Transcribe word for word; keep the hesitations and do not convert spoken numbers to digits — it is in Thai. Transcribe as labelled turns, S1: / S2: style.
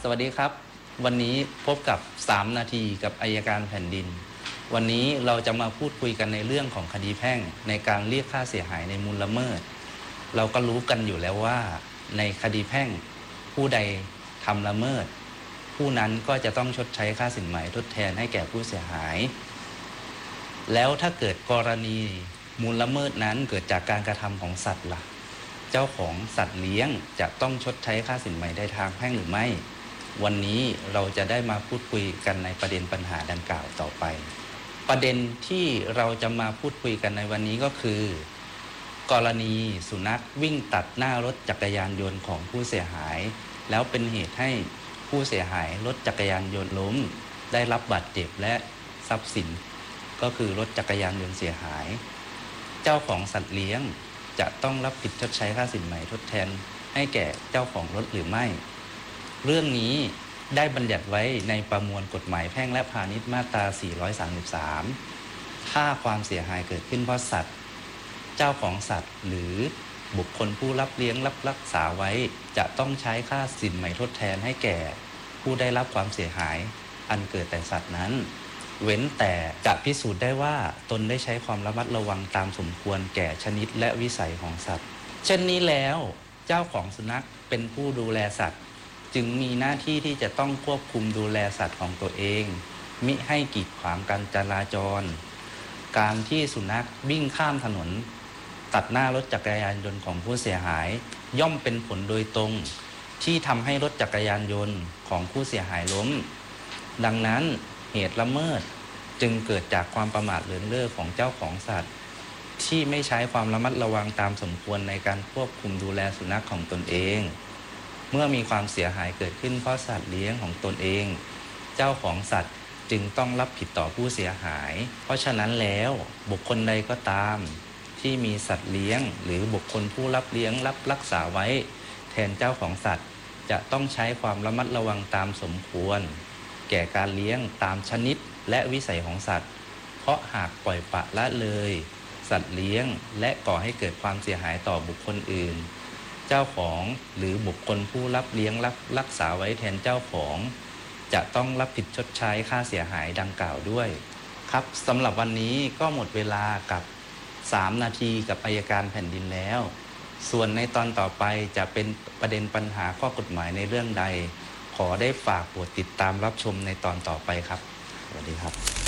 S1: วัสดีครับวันนี้พบกับสามนาทีกับอัยการแผ่นดินวันนี้เราจะมาพูดคุยกันในเรื่องของคดีแพ่งในการเรียกค่าเสียหายในมูลละเมิดเราก็รู้กันอยู่แล้วว่าในคดีแพ่งผู้ใดทำละเมิดผู้นั้นก็จะต้องชดใช้ค่าสินไหมทดแทนให้แก่ผู้เสียหายแล้วถ้าเกิดกรณีมูลละเมิดนั้นเกิดจากการกระทำของสัตว์ล่ะเจ้าของสัตว์เลี้ยงจะต้องชดใช้ค่าสินไหมในทางแพ่งหรือไม่วันนี้เราจะได้มาพูดคุยกันในประเด็นปัญหาดังกล่าวต่อไปประเด็นที่เราจะมาพูดคุยกันในวันนี้ก็คือกรณีสุนัขวิ่งตัดหน้ารถจักรยานยนต์ของผู้เสียหายแล้วเป็นเหตุให้ผู้เสียหายรถจักรยานยนต์ล้มได้รับบาดเจ็บและทรัพย์สินก็คือรถจักรยานยนต์เสียหายเจ้าของสัตว์เลี้ยงจะต้องรับผิดชดใช้ค่าสินไหมทดแทนให้แก่เจ้าของรถหรือไม่เรื่องนี้ได้บัญญัติไว้ในประมวลกฎหมายแพ่งและพาณิชย์มาตราสี่ร้อยสามสิบสามถ้าความเสียหายเกิดขึ้นเพราะสัตว์เจ้าของสัตว์หรือบุคคลผู้รับเลี้ยงรับรักษาไว้จะต้องใช้ค่าสินไหมทดแทนให้แก่ผู้ได้รับความเสียหายอันเกิดแต่สัตว์นั้นเว้นแต่จะพิสูจน์ได้ว่าตนได้ใช้ความระมัดระวังตามสมควรแก่ชนิดและวิสัยของสัตว์เช่นนี้แล้วเจ้าของสุนัขเป็นผู้ดูแลสัตว์จึงมีหน้าที่ที่จะต้องควบคุมดูแลสัตว์ของตัวเองมิให้กีดขวางการจราจรการที่สุนัขวิ่งข้ามถนนตัดหน้ารถจักรยานยนต์ของผู้เสียหายย่อมเป็นผลโดยตรงที่ทำให้รถจักรยานยนต์ของผู้เสียหายล้มดังนั้นเหตุละเมิดจึงเกิดจากความประมาทเลินเล่อของเจ้าของสัตว์ที่ไม่ใช้ความระมัดระวังตามสมควรในการควบคุมดูแลสุนัขของตนเองเมื่อมีความเสียหายเกิดขึ้นเพราะสัตว์เลี้ยงของตนเองเจ้าของสัตว์จึงต้องรับผิดต่อผู้เสียหายเพราะฉะนั้นแล้วบุคคลใดก็ตามที่มีสัตว์เลี้ยงหรือบุคคลผู้รับเลี้ยงรับรักษาไว้แทนเจ้าของสัตว์จะต้องใช้ความระมัดระวังตามสมควรแก่การเลี้ยงตามชนิดและวิสัยของสัตว์เพราะหากปล่อยปละละเลยสัตว์เลี้ยงและก่อให้เกิดความเสียหายต่อบุคคลอื่นเจ้าของหรือบุคคลผู้รับเลี้ยงรับรักษาไว้แทนเจ้าของจะต้องรับผิดชดใช้ค่าเสียหายดังกล่าวด้วยครับสำหรับวันนี้ก็หมดเวลากับสามนาทีกับอัยการแผ่นดินแล้วส่วนในตอนต่อไปจะเป็นประเด็นปัญหาข้อกฎหมายในเรื่องใดขอได้ฝากโปรดติดตามรับชมในตอนต่อไปครับสวัสดีครับ